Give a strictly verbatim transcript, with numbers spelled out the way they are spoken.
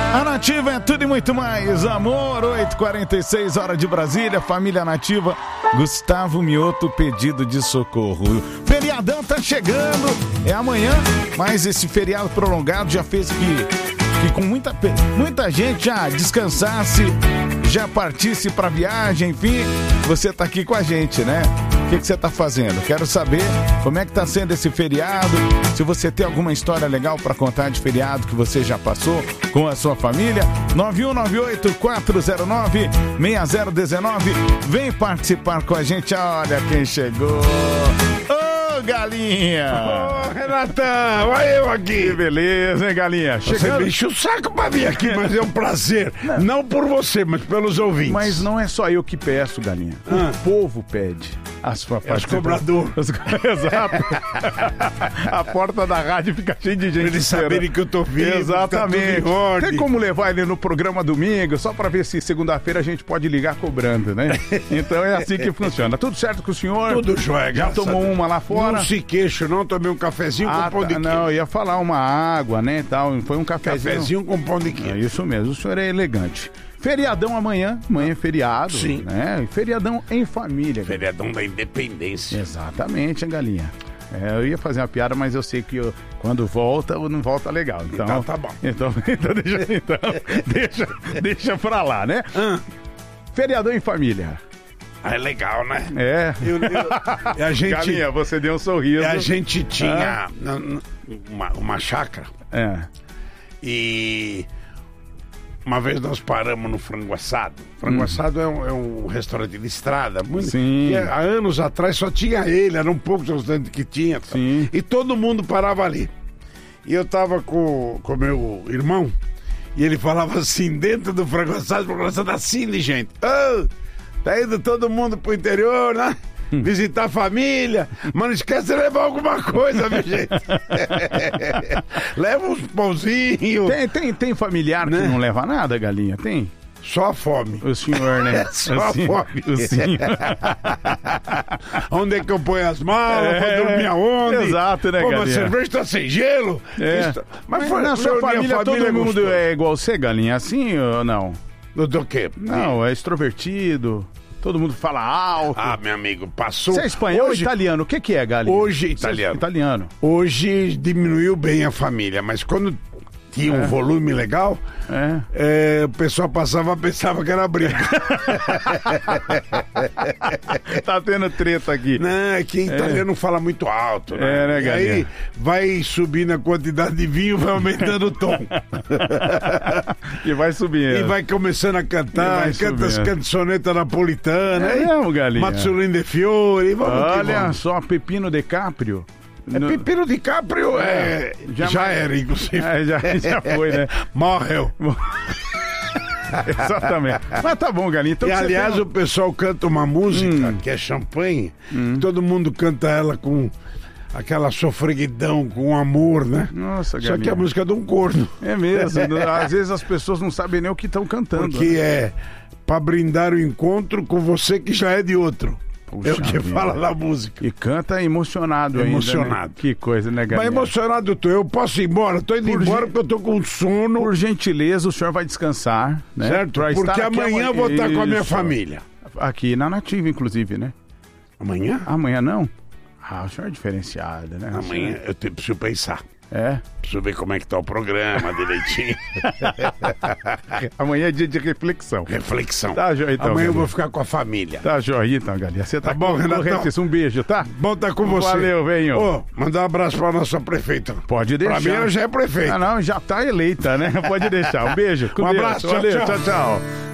A Nativa é tudo e muito mais. Amor, oito e quarenta e seis, hora de Brasília. Família Nativa. Gustavo Mioto, pedido de socorro. Feriadão tá chegando. É amanhã, mas esse feriado prolongado já fez que, que com muita, muita gente já descansasse, já partisse pra viagem, enfim. Você tá aqui com a gente, né? O que, que você tá fazendo? Quero saber como é que tá sendo esse feriado. Se você tem alguma história legal para contar de feriado que você já passou com a sua família. nove um nove oito, quatro zero nove, seis zero um nove. Vem participar com a gente. Olha quem chegou. Ô, Galinha! Ô, Renatão, olha eu aqui. Que beleza, hein, Galinha? Chegando... Você me enche o saco pra vir aqui, mas é um prazer. Não. Não por você, mas pelos ouvintes. Mas não é só eu que peço, Galinha. Ah. O povo pede. As é os cobradores. Os... Exato. A porta da rádio fica cheia de gente. Pra eles saberem que eu tô vivo. Exatamente. Tá tem como levar ele no programa domingo, só pra ver se segunda-feira a gente pode ligar cobrando, né? Então é assim que funciona. Tudo certo com o senhor? Tudo jóia. Já tomou uma lá fora? Não se queixo, não. Tomei um cafezinho ah, com pão de queijo. Não, eu ia falar uma água, né, tal. Foi um cafezinho. Cafezinho com pão de queijo. É isso mesmo. O senhor é elegante. Feriadão amanhã, amanhã é feriado, sim, né? Feriadão em família. Feriadão da independência. Exatamente, hein, Galinha? É, eu ia fazer uma piada, mas eu sei que eu, quando volta, não volta legal. Então, então tá bom. Então, então, deixa, então deixa, deixa pra lá, né? Ah. Feriadão em família. Ah, é legal, né? É. Eu, eu, a gente, Galinha, você deu um sorriso. A gente tinha ah. uma, uma chácara. É. E... uma vez nós paramos no Frango Assado. Frango hum. Assado é um, é um restaurante de estrada. Muito, sim. E há anos atrás só tinha ele, eram poucos restaurantes que tinha. Sim. E todo mundo parava ali. E eu tava com o meu irmão, e ele falava assim, dentro do Frango Assado, o Frango Assado assim de gente. Oh, tá indo todo mundo pro interior, né? Visitar a família, mas não esquece de levar alguma coisa, viu, gente? Leva uns pãozinhos. Tem, tem, tem familiar, né, que não leva nada, Galinha? Tem? Só a fome. O senhor, né? É só a assim, fome. O senhor. Onde é que eu ponho as malas? É, pra dormir aonde? Exato, né, Pô, Galinha? Mas cerveja tá sem gelo? É. Tá... Mas, mas foi, na sua família, família todo mundo gostou. É igual você, Galinha? Assim ou não? Do, do quê? Não, é extrovertido. Todo mundo fala alto. Ah, meu amigo, passou... Você é espanhol hoje... ou italiano? O que que é, Galinha? Hoje, italiano. Italiano. Hoje diminuiu bem a família, mas quando tinha um é. volume legal, é. É, o pessoal passava e pensava que era briga. Tá tendo treta aqui. Não, é que italiano é. fala muito alto, né? É, né, e aí vai subindo a quantidade de vinho, vai aumentando o tom. E vai subindo. E vai começando a cantar, canta as cançonetas napolitanas. É mesmo, Galinha? Mazzolin de Fiore, vamos Olha vamos. só, Pepino DiCaprio. É, no... Pepino DiCaprio é, já, já era, inclusive. É, já, já foi, né? Morreu. Exatamente. Mas tá bom, Galinha. Então e aliás, tem... o pessoal canta uma música hum. que é champanhe. Hum. Todo mundo canta ela com aquela sofreguidão, com amor, né? Nossa, Galinha. Só que é a música de um corno. É mesmo. Às vezes as pessoas não sabem nem o que estão cantando. Porque né? é pra brindar o encontro com você que já é de outro. Puxa, é o que vida. Fala na música. E canta emocionado, emocionado. Ainda, né? Que coisa, né, Galinha? Mas emocionado tô. Eu posso ir embora. Tô indo por embora gen... porque eu tô com sono. Por gentileza, o senhor vai descansar, né? Certo? Pra porque amanhã eu vou estar com a minha família. Aqui na Nativa, inclusive, né? Amanhã? Amanhã não? Ah, o senhor é diferenciado, né? Amanhã senhor... eu te... preciso pensar. É? Preciso ver como é que tá o programa direitinho. Amanhã é dia de reflexão. Reflexão. Tá, joia, então, amanhã Galinha. Eu vou ficar com a família. Tá, joia, então, Galinha. Você tá, tá bom, Renato? Um beijo, tá? Bom estar tá com você. Valeu, venho. Ô, mandar um abraço pra nossa prefeita. Pode deixar. Pra mim ela já é prefeita. Ah, não, já tá eleita, né? Pode deixar. Um beijo. Um abraço. Valeu, tchau, tchau. tchau. tchau.